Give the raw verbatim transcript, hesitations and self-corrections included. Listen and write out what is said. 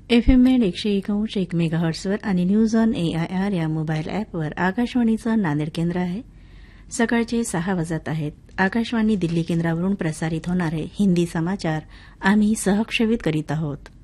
F M add एकशे एकांश एक मेगाहर्ट्सवर आणि न्यूज ऑन एआयआर या मोबाईल अॅपवर आकाशवाणीचं नांदेड केंद्र आहे. सकाळचे सहा वाजत आहेत. आकाशवाणी दिल्ली केंद्रावरून प्रसारित होणारे हिंदी समाचार आम्ही सहक्षेपित करीत आहोत.